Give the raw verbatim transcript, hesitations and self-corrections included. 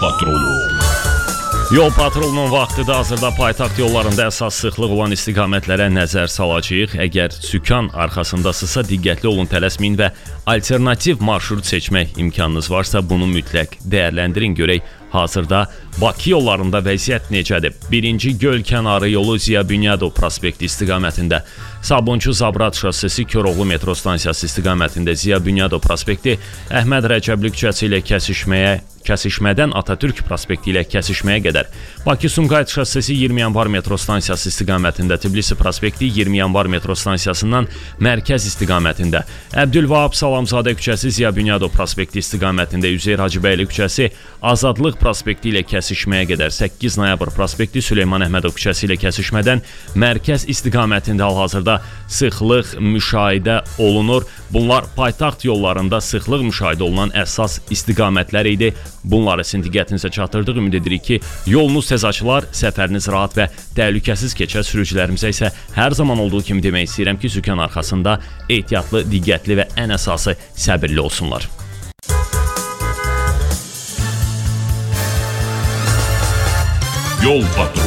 patrolu. Yol patrolunun vaxtıda hazırda paytaxt yollarında əsas sıxlıq olan istiqamətlərə nəzər salacağıq. Əgər sükan arxasındasınızsa diqqətli olun, tələsməyin və alternativ marşrut seçmək imkanınız varsa bunu mütləq dəyərləndirin. Görək hazırda Bakı yollarında vəziyyət necədir? Birinci göl kənarı yolu Ziya Bünyadov prospekti istiqamətində, Sabunçu Zabrat şossesi Koroğlu metro stansiyası istiqamətində Ziya Bünyadov prospekti Əhməd Rəcəbli küçəsi ilə kəsişməyə Kəsişmədən Atatürk prospekti ilə kəsişməyə qədər, Bakı-Sumqayıt şossesi iyirmi yanvar metro stansiyası istiqamətində, Tbilisi prospekti iyirmi yanvar metro stansiyasından mərkəz istiqamətində, Əbdülvahab Salamzadə küçəsi Ziya Bünyadov prospekti istiqamətində, Üzeyir Hacıbəyli küçəsi Azadlıq prospekti ilə kəsişməyə qədər, səkkiz noyabr prospekti Süleyman Əhmədov küçəsi ilə kəsişmədən mərkəz istiqamətində hal-hazırda sıxlıq müşahidə olunur. Bunlar paytaxt yollarında sıxlıq müşahidə olunan əsas istiqamətlər idi. Bunları sizin diqqətinizə çatdırdıq. Ümid edirik ki, yolunuz tez açılar, səfəriniz rahat və təhlükəsiz keçər. Sürücülərimizə isə hər zaman olduğu kimi demək istəyirəm ki, sükan arxasında ehtiyatlı, diqqətli və ən əsası səbirli olsunlar. Yol patrolu.